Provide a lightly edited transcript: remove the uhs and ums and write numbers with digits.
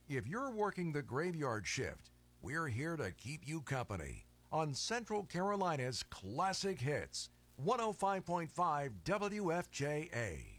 If you're working the graveyard shift, we're here to keep you company on Central Carolina's Classic Hits, 105.5 WFJA.